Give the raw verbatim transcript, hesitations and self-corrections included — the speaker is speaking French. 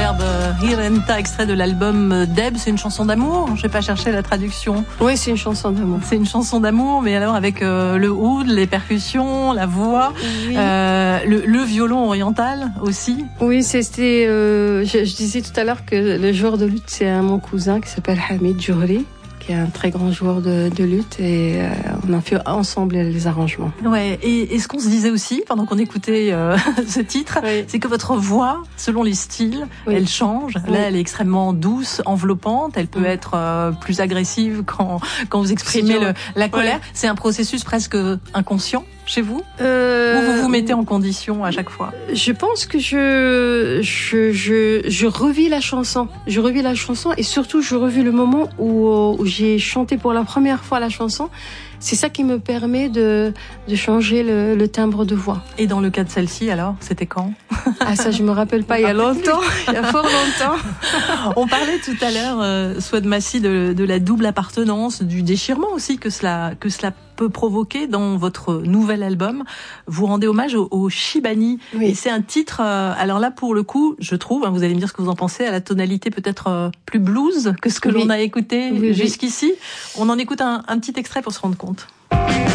superbe Hirenta, extrait de l'album Deb. C'est une chanson d'amour. Je vais pas chercher la traduction. Oui, c'est une chanson d'amour. C'est une chanson d'amour, mais alors avec euh, le oud, les percussions, la voix, oui. euh, le, le violon oriental aussi. Oui, c'était. Euh, je, je disais tout à l'heure que le joueur de luth, c'est un, mon cousin qui s'appelle Hamid Djouri, qui est un très grand joueur de, de luth, et euh, on a fait ensemble les arrangements. Ouais. Et, et ce qu'on se disait aussi pendant qu'on écoutait euh, ce titre, oui. c'est que votre voix, selon les styles, oui. elle change. Oui. Là, elle est extrêmement douce, enveloppante. Elle peut oui. être euh, plus agressive quand quand vous exprimez le, la colère. Oui. C'est un processus presque inconscient chez vous, euh, ou vous vous mettez en condition à chaque fois? Je pense que je je je je revis la chanson. Je revis la chanson et surtout je revis le moment où, où j'ai chanté pour la première fois la chanson. C'est ça qui me permet de de changer le, le timbre de voix. Et dans le cas de celle-ci, alors, c'était quand? Ah ça, je me rappelle pas. Il y a longtemps, il y a fort longtemps. On parlait tout à l'heure, euh, Souad Massi, de, de la double appartenance, du déchirement aussi que cela que cela peut provoquer dans votre nouvel album. Vous rendez hommage au, au Shibani. Oui. Et c'est un titre, euh, alors là, pour le coup, je trouve, hein, vous allez me dire ce que vous en pensez, à la tonalité peut-être euh, plus blues que ce que oui. l'on a écouté oui, jusqu'ici. Oui. On en écoute un, un petit extrait pour se rendre compte.